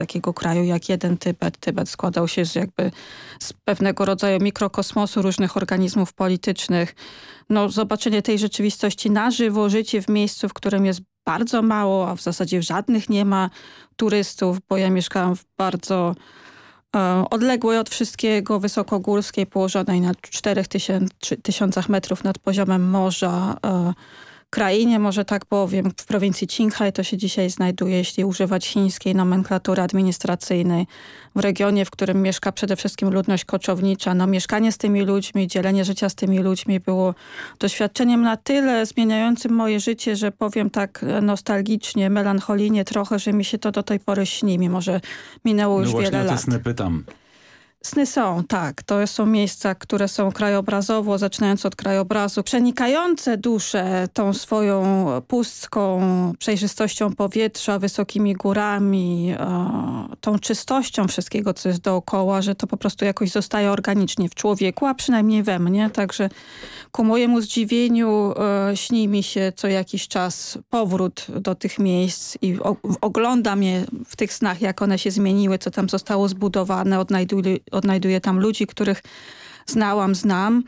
takiego kraju jak jeden Tybet. Tybet składał się z pewnego rodzaju mikrokosmosu różnych organizmów politycznych. No, zobaczenie tej rzeczywistości na żywo, życie w miejscu, w którym jest bardzo mało, a w zasadzie żadnych nie ma turystów, bo ja mieszkałam w bardzo odległej od wszystkiego, wysokogórskiej, położonej na 4000 metrów nad poziomem morza krainie, może tak powiem, w prowincji Qinghai to się dzisiaj znajduje, jeśli używać chińskiej nomenklatury administracyjnej, w regionie, w którym mieszka przede wszystkim ludność koczownicza. No, mieszkanie z tymi ludźmi, dzielenie życia z tymi ludźmi było doświadczeniem na tyle zmieniającym moje życie, że powiem tak nostalgicznie, melancholijnie trochę, że mi się to do tej pory śni, mimo że minęło już wiele lat. No właśnie o te sny pytam. Sny są, tak. To są miejsca, które są krajobrazowo, zaczynając od krajobrazu, przenikające duszę tą swoją pustką, przejrzystością powietrza, wysokimi górami, tą czystością wszystkiego, co jest dookoła, że to po prostu jakoś zostaje organicznie w człowieku, a przynajmniej we mnie. Także ku mojemu zdziwieniu śni mi się co jakiś czas powrót do tych miejsc i oglądam je w tych snach, jak one się zmieniły, co tam zostało zbudowane, odnajduję tam ludzi, których znam.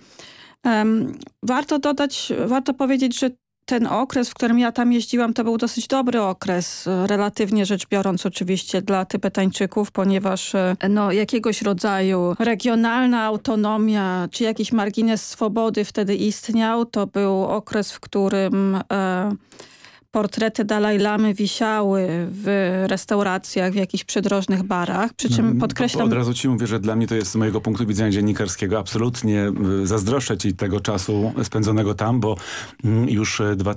Warto powiedzieć, że ten okres, w którym ja tam jeździłam, to był dosyć dobry okres, relatywnie rzecz biorąc oczywiście dla Tybetańczyków, ponieważ jakiegoś rodzaju regionalna autonomia, czy jakiś margines swobody wtedy istniał. To był okres, w którym portrety Dalaj Lamy wisiały w restauracjach, w jakichś przydrożnych barach. Przy czym podkreślam... Od razu ci mówię, że dla mnie to jest z mojego punktu widzenia dziennikarskiego absolutnie zazdroszczę ci tego czasu spędzonego tam, bo już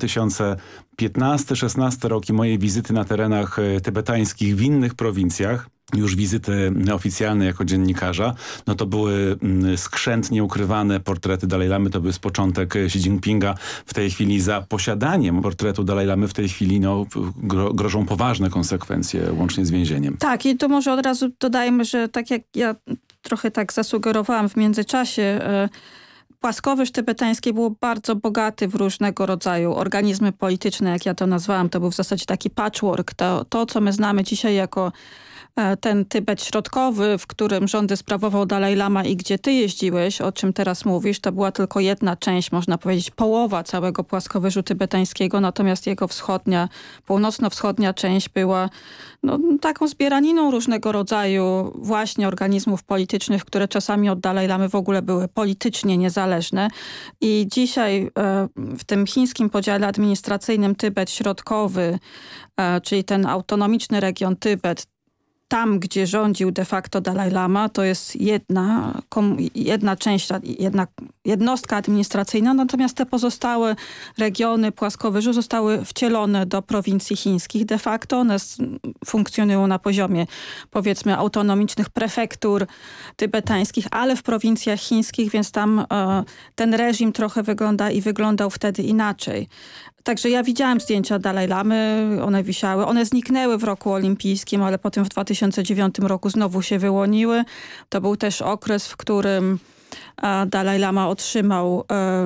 2015-16 rok i mojej wizyty na terenach tybetańskich w innych prowincjach, już wizyty oficjalne jako dziennikarza, no to były skrzętnie ukrywane portrety Dalaj Lamy, to był z początek Xi Jinpinga. W tej chwili za posiadaniem portretu Dalaj Lamy w tej chwili grożą poważne konsekwencje, łącznie z więzieniem. Tak, i to może od razu dodajmy, że tak jak ja trochę tak zasugerowałam w międzyczasie, płaskowyż tybetański był bardzo bogaty w różnego rodzaju organizmy polityczne, jak ja to nazwałam. To był w zasadzie taki patchwork. To co my znamy dzisiaj jako ten Tybet środkowy, w którym rządy sprawował Dalaj Lama i gdzie ty jeździłeś, o czym teraz mówisz, to była tylko jedna część, można powiedzieć połowa całego płaskowyżu tybetańskiego, natomiast jego północno-wschodnia część była taką zbieraniną różnego rodzaju właśnie organizmów politycznych, które czasami od Dalaj Lamy w ogóle były politycznie niezależne. I dzisiaj w tym chińskim podziale administracyjnym Tybet środkowy, czyli ten autonomiczny region Tybet, tam, gdzie rządził de facto Dalaj Lama, to jest jedna część, jednostka administracyjna, natomiast te pozostałe regiony płaskowyżu zostały wcielone do prowincji chińskich. De facto one funkcjonują na poziomie, powiedzmy, autonomicznych prefektur tybetańskich, ale w prowincjach chińskich, więc tam ten reżim trochę wyglądał wtedy inaczej. Także ja widziałam zdjęcia Dalaj Lamy, one wisiały, one zniknęły w roku olimpijskim, ale potem w 2009 roku znowu się wyłoniły. To był też okres, w którym Dalaj Lama otrzymał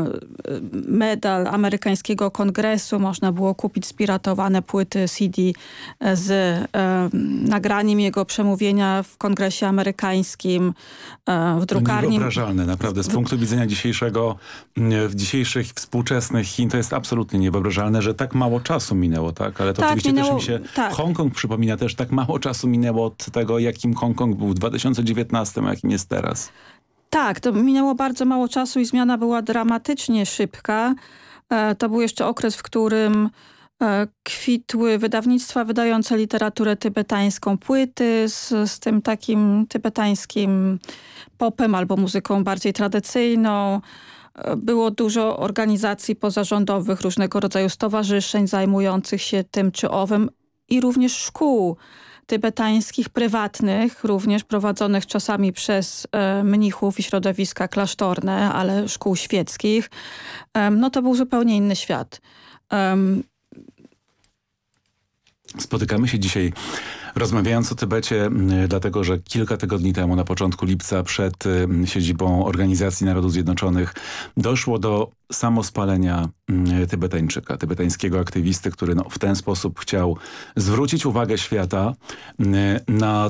medal amerykańskiego kongresu. Można było kupić spiratowane płyty CD z nagraniem jego przemówienia w kongresie amerykańskim, w drukarni. Niewyobrażalne, naprawdę. Z punktu widzenia dzisiejszych współczesnych Chin to jest absolutnie niewyobrażalne, że tak mało czasu minęło, tak? Ale to oczywiście też mi się Hongkong przypomina, też tak mało czasu minęło od tego, jakim Hongkong był w 2019, a jakim jest teraz. Tak, to minęło bardzo mało czasu i zmiana była dramatycznie szybka. To był jeszcze okres, w którym kwitły wydawnictwa wydające literaturę tybetańską, płyty z tym takim tybetańskim popem albo muzyką bardziej tradycyjną. Było dużo organizacji pozarządowych, różnego rodzaju stowarzyszeń zajmujących się tym czy owym i również szkół tybetańskich, prywatnych, również prowadzonych czasami przez mnichów i środowiska klasztorne, ale szkół świeckich. To był zupełnie inny świat. Spotykamy się dzisiaj rozmawiając o Tybecie, dlatego że kilka tygodni temu, na początku lipca, przed siedzibą Organizacji Narodów Zjednoczonych doszło do samospalenia Tybetańczyka, tybetańskiego aktywisty, który w ten sposób chciał zwrócić uwagę świata na